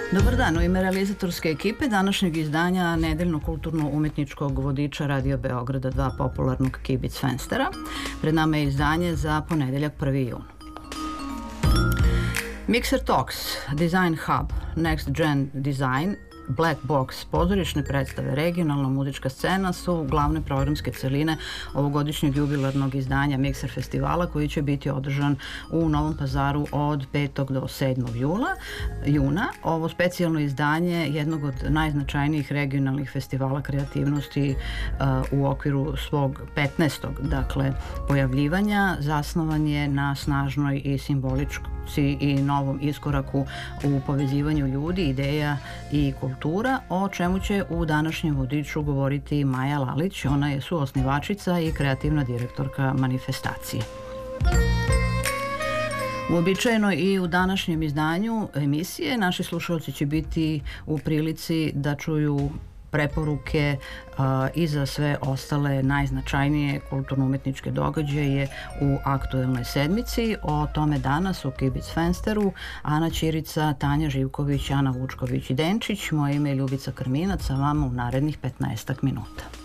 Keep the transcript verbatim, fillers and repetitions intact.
Dobar dan, u ime realizatorske ekipe današnjeg izdanja nedeljno kulturno-umetničkog vodiča Radio Beograda dva popularnog Kibic Fenstera. Pred nama je izdanje za ponedeljak prvi jun. Mixer Talks, Design Hub, Next Gen Design, Black Box, pozorišne predstave, regionalna muzička scena su glavne programske celine ovogodišnjeg jubilarnog izdanja Mixer festivala koji će biti održan u Novom Pazaru od petog do sedmog juna. Ovo specijalno izdanje jednog od najznačajnijih regionalnih festivala kreativnosti uh, u okviru svog petnaestog dakle pojavljivanja zasnovan je na snažnoj i simboličkoj i novom iskoraku u povezivanju ljudi, ideja i kultura, o čemu će u današnjem vodiču govoriti Maja Lalić. Ona je suosnivačica i kreativna direktorka manifestacije. Uobičajeno i u današnjem izdanju emisije naši slušalci će biti u prilici da čuju preporuke uh, i za sve ostale najznačajnije kulturno-umetničke događaje u aktuelnoj sedmici. O tome danas u Kibic Fensteru Ana Ćirica, Tanja Živković, Ana Vučković i Denčić. Moje ime je Ljubica Krminac, a vama u narednih petnaestak minuta.